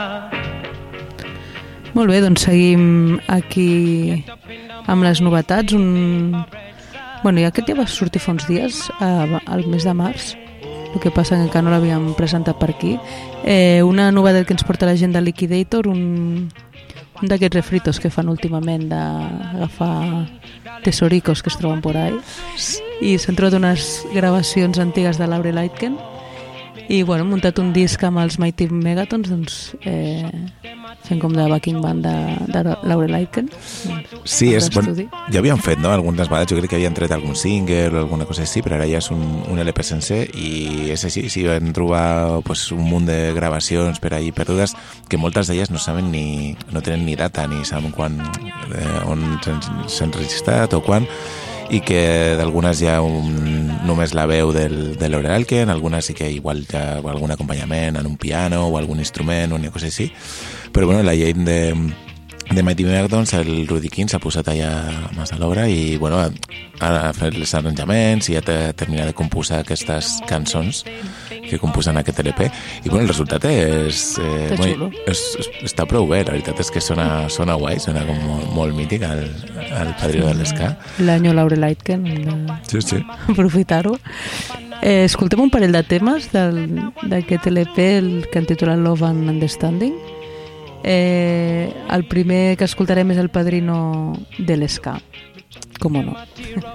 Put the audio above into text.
Molt bé, doncs seguim aquí amb les novetats. Ja aquest ja va sortir fa uns dies, al mes de març, el que passa que encara no l'havíem presentat per aquí. Una novetat que ens porta la gent de Liquidator, un d'aquests refritos que fan últimament d'agafar tesoricos que es troben por ahí, i s'han trobat unes gravacions antigues de Laurel Aitken i hem muntat un disc amb els Mighty Megatons, doncs fent com de backing band de Laurel Aitken. Sí, ja havíem fet, no? Algunes vegades jo crec que havien tret algun single o alguna cosa així, però ara ja és un LP sencer i és així, sí, vam trobar un munt de gravacions per ahí perdudes que moltes d'elles no saben no tenen ni data ni saben quan, on s'han registrat o quan, i que d'algunes hi ha només la veu de Laurel Aitken, algunes sí que igual hi ha algun acompanyament en un piano o algun instrument o una cosa així, però la gent de Mighty Megatons, el Rudy King s'ha posat allà més a l'obra i ha fet els arranjaments i ha terminat de composar aquestes cançons que composen aquest LP i el resultat està prou bé, la veritat és que sona guai, sona com molt mític el padrino de l'esca. L'any Laurel Aitken, sí. Aprofitar-ho. Escoltem un parell de temes d'aquest LP, el que han titulat Love and Understanding. El primer que escoltarem és el padrino de l'esca, com no.